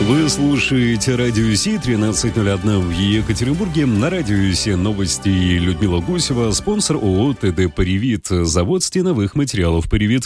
Вы слушаете Радио Си, 13:01 в Екатеринбурге. На Радио Си новости. Людмила Гусева, спонсор ООО ТД «Паривит», завод стеновых материалов «Паривит».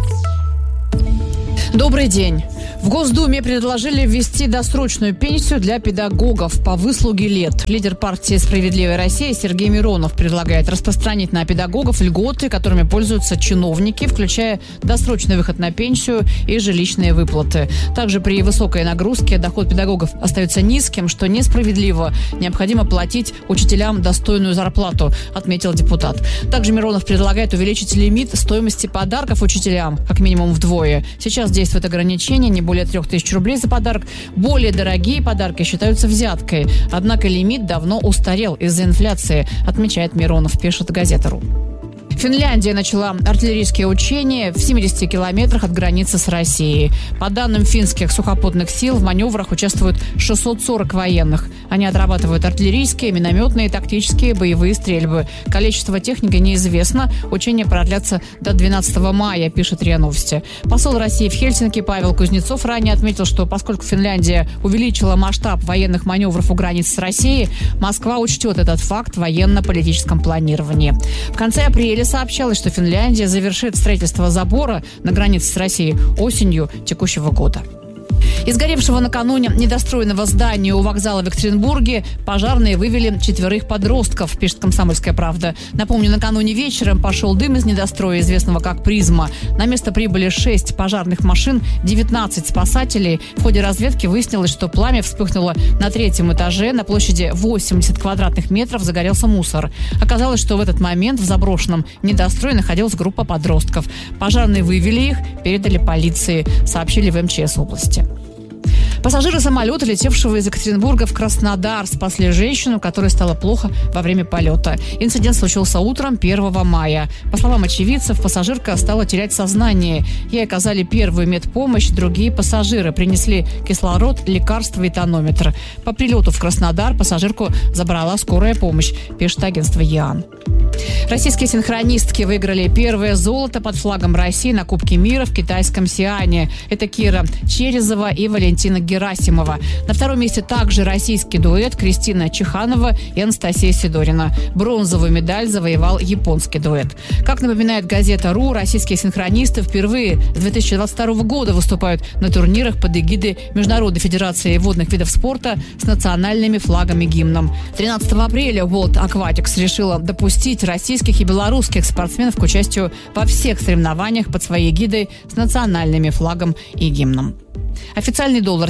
Добрый день. В Госдуме предложили ввести досрочную пенсию для педагогов по выслуге лет. Лидер партии «Справедливая Россия» Сергей Миронов предлагает распространить на педагогов льготы, которыми пользуются чиновники, включая досрочный выход на пенсию и жилищные выплаты. Также при высокой нагрузке доход педагогов остается низким, что несправедливо. Необходимо платить учителям достойную зарплату, отметил депутат. Также Миронов предлагает увеличить лимит стоимости подарков учителям как минимум вдвое. Сейчас действует ограничение не более 3000 рублей за подарок. Более дорогие подарки считаются взяткой. Однако лимит давно устарел из-за инфляции, отмечает Миронов, пишет газета.ру. Финляндия начала артиллерийские учения в 70 километрах от границы с Россией. По данным финских сухопутных сил, в маневрах участвуют 640 военных. Они отрабатывают артиллерийские, минометные, тактические, боевые стрельбы. Количество техники неизвестно. Учения продлятся до 12 мая, пишет РИА Новости. Посол России в Хельсинки Павел Кузнецов ранее отметил, что поскольку Финляндия увеличила масштаб военных маневров у границ с Россией, Москва учтет этот факт в военно-политическом планировании. В конце апреля сообщалось, что Финляндия завершит строительство забора на границе с Россией осенью текущего года. Из горевшего накануне недостроенного здания у вокзала в Екатеринбурге пожарные вывели 4 подростков, пишет «Комсомольская правда». Напомню, накануне вечером пошел дым из недостроя, известного как «Призма». На место прибыли 6 пожарных машин, 19 спасателей. В ходе разведки выяснилось, что пламя вспыхнуло на 3-м этаже. На площади 80 квадратных метров загорелся мусор. Оказалось, что в этот момент в заброшенном недострое находилась группа подростков. Пожарные вывели их, передали полиции, сообщили в МЧС области. Пассажиры самолета, летевшего из Екатеринбурга в Краснодар, спасли женщину, которой стало плохо во время полета. Инцидент случился утром 1 мая. По словам очевидцев, пассажирка стала терять сознание. Ей оказали первую медпомощь, другие пассажиры принесли кислород, лекарства и тонометр. По прилету в Краснодар пассажирку забрала скорая помощь, пишет агентство ЕАН. Российские синхронистки выиграли первое золото под флагом России на Кубке мира в китайском Сиане. Это Кира Черезова и Валентина Герасимова. На 2-м месте также российский дуэт Кристина Чеханова и Анастасия Сидорина. Бронзовую медаль завоевал японский дуэт. Как напоминает газета.ру, российские синхронисты впервые с 2022 года выступают на турнирах под эгидой Международной федерации водных видов спорта с национальными флагами и гимном. 13 апреля World Aquatics решила допустить российских и белорусских спортсменов к участию во всех соревнованиях под своей эгидой с национальными флагом и гимном. Официальный доллар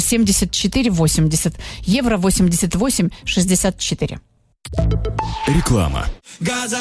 74,80, евро 88,64. Реклама.